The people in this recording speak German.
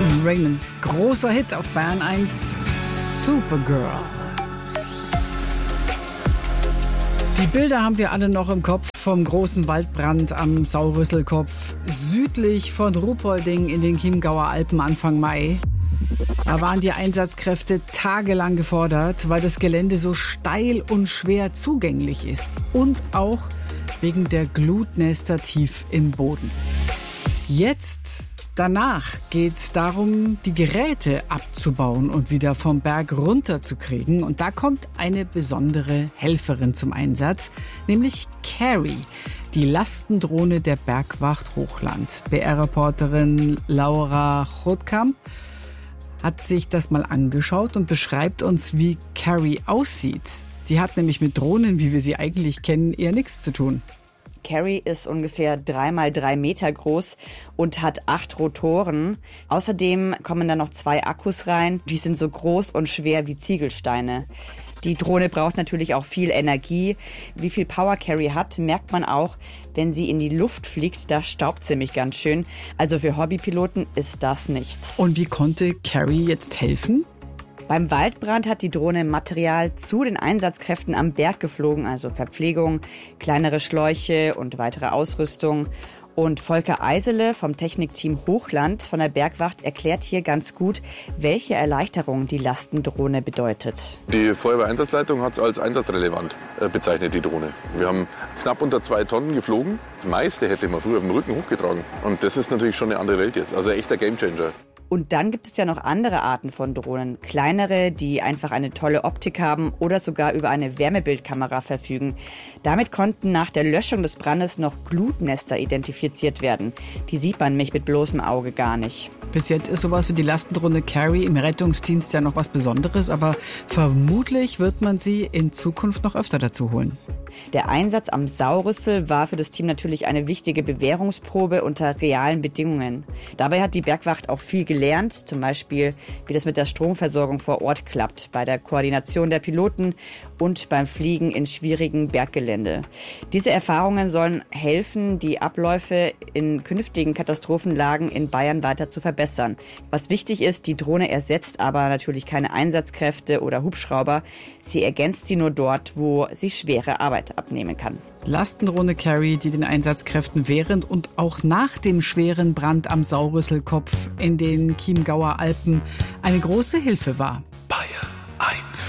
Raymonds großer Hit auf Bayern 1, Supergirl. Die Bilder haben wir alle noch im Kopf vom großen Waldbrand am Saurüsselkopf, südlich von Ruhpolding in den Chiemgauer Alpen Anfang Mai. Da waren die Einsatzkräfte tagelang gefordert, weil das Gelände so steil und schwer zugänglich ist und auch wegen der Glutnester tief im Boden. Jetzt, danach, geht es darum, die Geräte abzubauen und wieder vom Berg runterzukriegen. Und da kommt eine besondere Helferin zum Einsatz, nämlich Carrie, die Lastendrohne der Bergwacht Hochland. BR-Reporterin Laura Chotkamp hat sich das mal angeschaut und beschreibt uns, wie Carrie aussieht. Die hat nämlich mit Drohnen, wie wir sie eigentlich kennen, eher nichts zu tun. Carrie ist ungefähr 3 mal 3 Meter groß und hat 8 Rotoren. Außerdem kommen da noch 2 Akkus rein. Die sind so groß und schwer wie Ziegelsteine. Die Drohne braucht natürlich auch viel Energie. Wie viel Power Carrie hat, merkt man auch, wenn sie in die Luft fliegt. Da staubt sie nämlich ganz schön. Also für Hobbypiloten ist das nichts. Und wie konnte Carrie jetzt helfen? Beim Waldbrand hat die Drohne Material zu den Einsatzkräften am Berg geflogen, also Verpflegung, kleinere Schläuche und weitere Ausrüstung. Und Volker Eisele vom Technikteam Hochland von der Bergwacht erklärt hier ganz gut, welche Erleichterung die Lastendrohne bedeutet. Die Feuerwehreinsatzleitung hat es als einsatzrelevant bezeichnet, die Drohne. Wir haben knapp unter 2 Tonnen geflogen. Das meiste hätte man früher auf dem Rücken hochgetragen. Und das ist natürlich schon eine andere Welt jetzt. Also ein echter Gamechanger. Und dann gibt es ja noch andere Arten von Drohnen. Kleinere, die einfach eine tolle Optik haben oder sogar über eine Wärmebildkamera verfügen. Damit konnten nach der Löschung des Brandes noch Glutnester identifiziert werden. Die sieht man nämlich mit bloßem Auge gar nicht. Bis jetzt ist sowas wie die Lastendrohne Carrie im Rettungsdienst ja noch was Besonderes, aber vermutlich wird man sie in Zukunft noch öfter dazu holen. Der Einsatz am Saurüssel war für das Team natürlich eine wichtige Bewährungsprobe unter realen Bedingungen. Dabei hat die Bergwacht auch viel gelernt, zum Beispiel, wie das mit der Stromversorgung vor Ort klappt, bei der Koordination der Piloten und beim Fliegen in schwierigen Berggelände. Diese Erfahrungen sollen helfen, die Abläufe in künftigen Katastrophenlagen in Bayern weiter zu verbessern. Was wichtig ist, die Drohne ersetzt aber natürlich keine Einsatzkräfte oder Hubschrauber. Sie ergänzt sie nur dort, wo sie schwere Arbeit abnehmen kann. Lastendrohne Carrie, die den Einsatzkräften während und auch nach dem schweren Brand am Saurüsselkopf in den Chiemgauer Alpen eine große Hilfe war.